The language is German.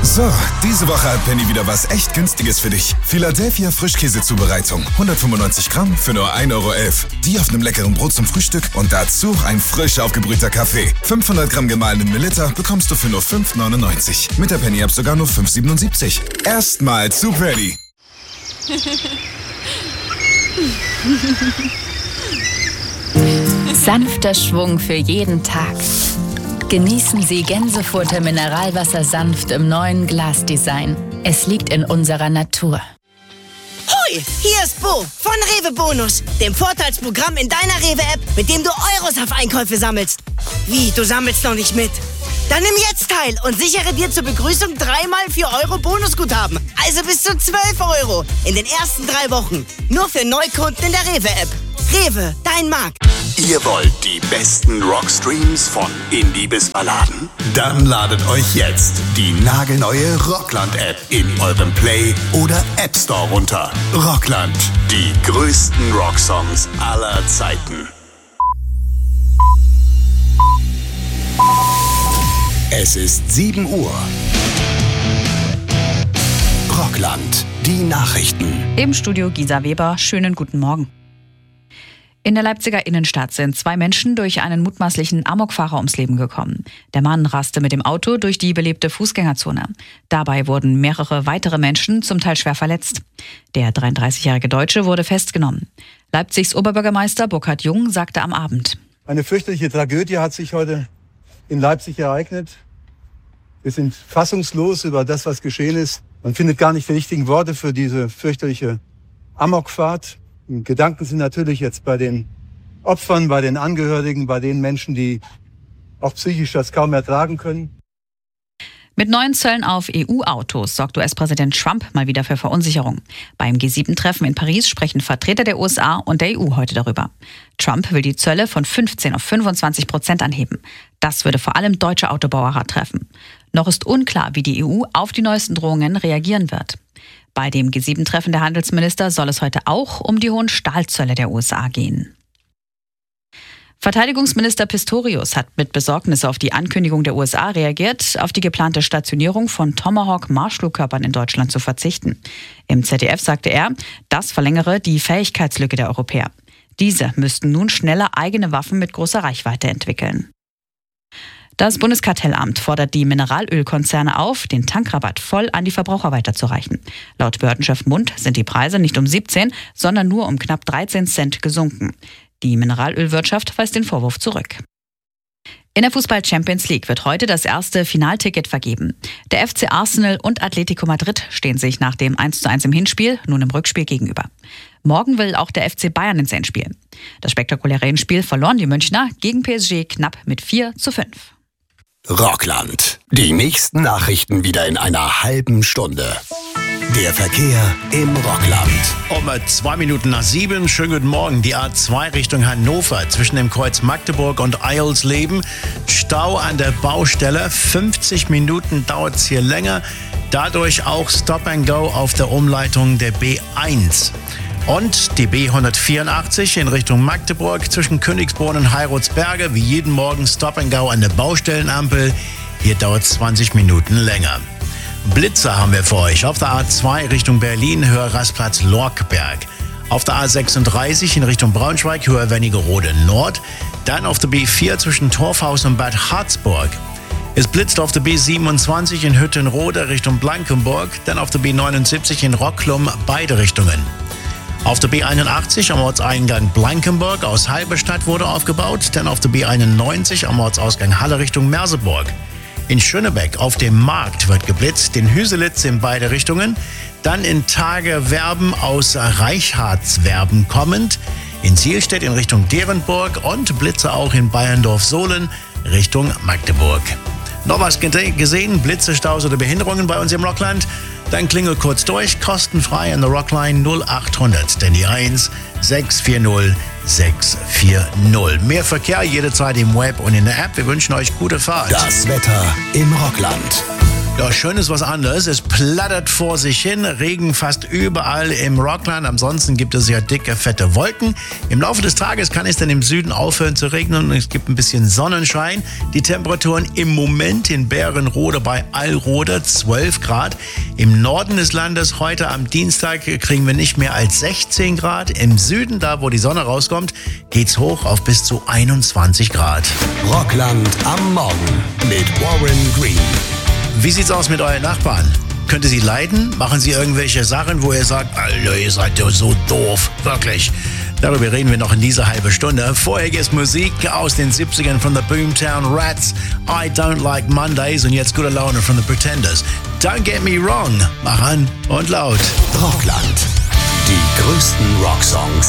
So, diese Woche hat Penny wieder was echt Günstiges für dich. Philadelphia Frischkäsezubereitung. 195 Gramm für nur 1,11 Euro. Die auf einem leckeren Brot zum Frühstück und dazu ein frisch aufgebrühter Kaffee. 500 Gramm gemahlenen Melitta bekommst du für nur 5,99. Mit der Penny-App sogar nur 5,77. Erstmal zu Penny. Sanfter Schwung für jeden Tag. Genießen Sie Gänsefurter Mineralwasser sanft im neuen Glasdesign. Es liegt in unserer Natur. Hoi, hier ist Bo von Rewe Bonus, dem Vorteilsprogramm in deiner Rewe-App, mit dem du Euros auf Einkäufe sammelst. Wie, du sammelst noch nicht mit? Dann nimm jetzt teil und sichere dir zur Begrüßung 3x 4 Euro Bonusguthaben. Also bis zu 12 Euro in den ersten 3 Wochen. Nur für Neukunden in der Rewe-App. Rewe, dein Markt. Ihr wollt die besten Rockstreams von Indie bis Balladen? Dann ladet euch jetzt die nagelneue Rockland-App in eurem Play- oder App Store runter. Rockland, die größten Rocksongs aller Zeiten. Es ist 7 Uhr. Rockland, die Nachrichten. Im Studio Gisa Weber, schönen guten Morgen. In der Leipziger Innenstadt sind 2 Menschen durch einen mutmaßlichen Amokfahrer ums Leben gekommen. Der Mann raste mit dem Auto durch die belebte Fußgängerzone. Dabei wurden mehrere weitere Menschen zum Teil schwer verletzt. Der 33-jährige Deutsche wurde festgenommen. Leipzigs Oberbürgermeister Burkhard Jung sagte am Abend: Eine fürchterliche Tragödie hat sich heute in Leipzig ereignet. Wir sind fassungslos über das, was geschehen ist. Man findet gar nicht die richtigen Worte für diese fürchterliche Amokfahrt. Gedanken sind natürlich jetzt bei den Opfern, bei den Angehörigen, bei den Menschen, die auch psychisch das kaum ertragen können. Mit neuen Zöllen auf EU-Autos sorgt US-Präsident Trump mal wieder für Verunsicherung. Beim G7-Treffen in Paris sprechen Vertreter der USA und der EU heute darüber. Trump will die Zölle von 15 auf 25% anheben. Das würde vor allem deutsche Autobauer hart treffen. Noch ist unklar, wie die EU auf die neuesten Drohungen reagieren wird. Bei dem G7-Treffen der Handelsminister soll es heute auch um die hohen Stahlzölle der USA gehen. Verteidigungsminister Pistorius hat mit Besorgnis auf die Ankündigung der USA reagiert, auf die geplante Stationierung von Tomahawk-Marschflugkörpern in Deutschland zu verzichten. Im ZDF sagte er, das verlängere die Fähigkeitslücke der Europäer. Diese müssten nun schneller eigene Waffen mit großer Reichweite entwickeln. Das Bundeskartellamt fordert die Mineralölkonzerne auf, den Tankrabatt voll an die Verbraucher weiterzureichen. Laut Behördenchef Mund sind die Preise nicht um 17, sondern nur um knapp 13 Cent gesunken. Die Mineralölwirtschaft weist den Vorwurf zurück. In der Fußball-Champions League wird heute das erste Finalticket vergeben. Der FC Arsenal und Atletico Madrid stehen sich nach dem 1:1 im Hinspiel nun im Rückspiel gegenüber. Morgen will auch der FC Bayern ins Endspiel. Das spektakuläre Hinspiel verloren die Münchner gegen PSG knapp mit 4:5. Rockland. Die nächsten Nachrichten wieder in einer halben Stunde. Der Verkehr im Rockland. Um 2 Minuten nach 7, schönen guten Morgen. Die A2 Richtung Hannover zwischen dem Kreuz Magdeburg und Eilsleben. Stau an der Baustelle. 50 Minuten dauert es hier länger. Dadurch auch Stop and Go auf der Umleitung der B1. Und die B184 in Richtung Magdeburg zwischen Königsbrunn und Heirutsberge. Wie jeden Morgen Stop and Go an der Baustellenampel. Hier dauert es 20 Minuten länger. Blitzer haben wir für euch. Auf der A2 Richtung Berlin, Höher Rastplatz Lorkberg. Auf der A36 in Richtung Braunschweig, Höher Wernigerode Nord. Dann auf der B4 zwischen Torfhaus und Bad Harzburg. Es blitzt auf der B27 in Hüttenrode Richtung Blankenburg. Dann auf der B79 in Rocklum, beide Richtungen. Auf der B81 am Ortseingang Blankenburg aus Halberstadt wurde aufgebaut. Dann auf der B91 am Ortsausgang Halle Richtung Merseburg. In Schönebeck auf dem Markt wird geblitzt, in Hüselitz in beide Richtungen. Dann in Tagewerben aus Reichhardswerben kommend. In Zielstedt in Richtung Derenburg und Blitze auch in Bayerndorf-Sohlen Richtung Magdeburg. Noch was gesehen? Blitze, Staus oder Behinderungen bei uns im Rockland? Dann klingel kurz durch, kostenfrei an der Rockline 0800, denn die 1 640 640. Mehr Verkehr jederzeit im Web und in der App. Wir wünschen euch gute Fahrt. Das Wetter im Rockland. Ja, schön ist was anderes. Es plattert vor sich hin, Regen fast überall im Rockland. Ansonsten gibt es ja dicke, fette Wolken. Im Laufe des Tages kann es dann im Süden aufhören zu regnen und es gibt ein bisschen Sonnenschein. Die Temperaturen im Moment in Bärenrode bei Allrode 12 Grad. Im Norden des Landes heute am Dienstag kriegen wir nicht mehr als 16 Grad. Im Süden, da wo die Sonne rauskommt, geht's hoch auf bis zu 21 Grad. Rockland am Morgen mit Warren Green. Wie sieht's aus mit euren Nachbarn? Könnt ihr sie leiden? Machen sie irgendwelche Sachen, wo ihr sagt, Alter, ihr seid ja so doof, wirklich? Darüber reden wir noch in dieser halben Stunde. Vorher ist Musik aus den 70ern von The Boomtown Rats, I Don't Like Mondays und jetzt gute Laune von The Pretenders. Don't Get Me Wrong, mach an und laut. Rockland, die größten Rocksongs.